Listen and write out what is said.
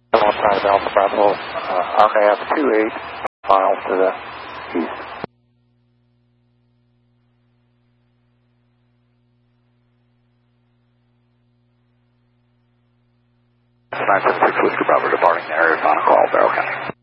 Alongside Alpha Bravo, RAF 28 miles to the east. 976 Whiskey Bravo departing the area of Monaco, Barrow County.